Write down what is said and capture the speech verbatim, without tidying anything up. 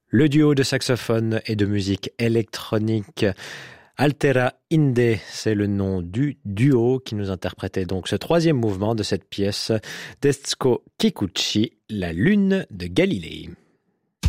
Le duo de saxophone et de musique électronique Altera Inde, c'est le nom du duo qui nous interprétait donc ce troisième mouvement de cette pièce d'Etsuko Kikuchi, La Lune de Galilée.